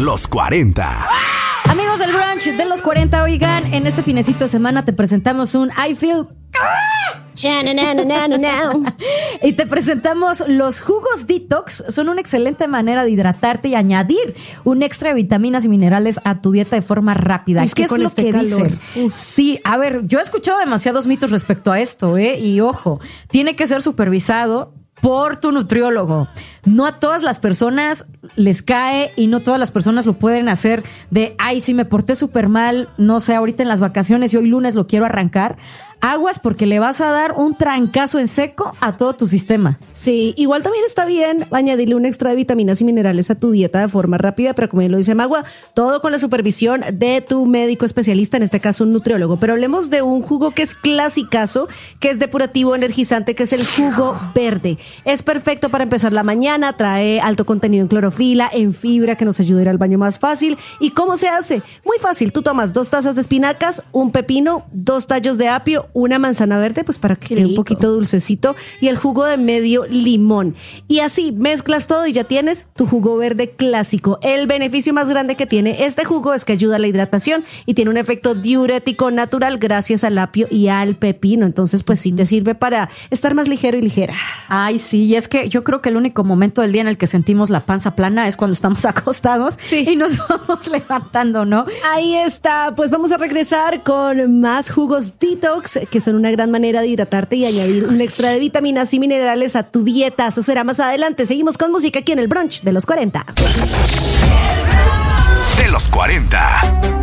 Los 40. Amigos del brunch de los 40, oigan, en este finecito de semana te presentamos un I Feel... Y te presentamos los jugos detox. Son una excelente manera de hidratarte y añadir un extra de vitaminas y minerales a tu dieta de forma rápida. ¿Qué es lo que dicen? Sí, a ver, yo he escuchado demasiados mitos respecto a esto, y ojo, tiene que ser supervisado por tu nutriólogo. No a todas las personas les cae y no todas las personas lo pueden hacer de, ay, si me porté súper mal, no sé, ahorita en las vacaciones y hoy lunes lo quiero arrancar. Aguas, porque le vas a dar un trancazo en seco a todo tu sistema. Sí, igual también está bien añadirle un extra de vitaminas y minerales a tu dieta de forma rápida, pero como bien lo dice Magua, todo con la supervisión de tu médico especialista, en este caso un nutriólogo. Pero hablemos de un jugo que es clasicazo, que es depurativo, energizante, que es el jugo verde. Es perfecto para empezar la mañana, trae alto contenido en clorofila, en fibra, que nos ayuda a ir al baño más fácil. ¿Y cómo se hace? Muy fácil, tú tomas 2 tazas de espinacas, un pepino, 2 tallos de apio, una manzana verde, pues para que quede un poquito dulcecito, y el jugo de medio limón. Y así mezclas todo y ya tienes tu jugo verde clásico. El beneficio más grande que tiene este jugo es que ayuda a la hidratación y tiene un efecto diurético natural gracias al apio y al pepino. Entonces, pues sí te sirve para estar más ligero y ligera. Ay, sí, y es que yo creo que el único momento del día en el que sentimos la panza plana es cuando estamos acostados y nos vamos levantando, ¿no? Ahí está, pues vamos a regresar con más jugos detox, que son una gran manera de hidratarte y añadir un extra de vitaminas y minerales a tu dieta. Eso será más adelante. Seguimos con música aquí en el brunch de los 40. De los 40.